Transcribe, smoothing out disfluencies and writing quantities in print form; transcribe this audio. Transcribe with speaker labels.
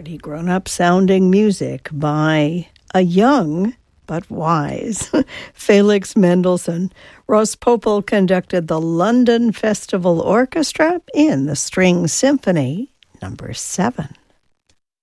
Speaker 1: Pretty grown-up sounding music by a young but wise Felix Mendelssohn. Ross Popel conducted the London Festival Orchestra in the String Symphony No. 7.